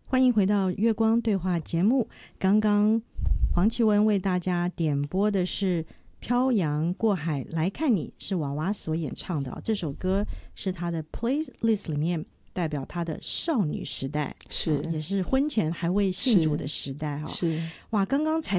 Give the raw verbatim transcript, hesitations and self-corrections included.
欢迎回到月光对话节目。刚刚黄绮雯为大家点播的是漂洋过海来看你，是娃娃所演唱的、哦、这首歌是他的 playlist 里面代表他的少女时代，是、哦、也是婚前还未信主的时代、哦、是哇，刚刚才